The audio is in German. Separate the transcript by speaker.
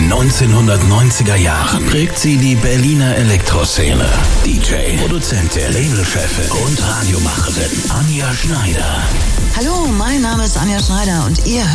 Speaker 1: den 1990er Jahren prägt sie die Berliner Elektroszene. DJ, Produzentin, Labelchefin und Radiomacherin Anja Schneider.
Speaker 2: Hallo, mein Name ist Anja Schneider und ihr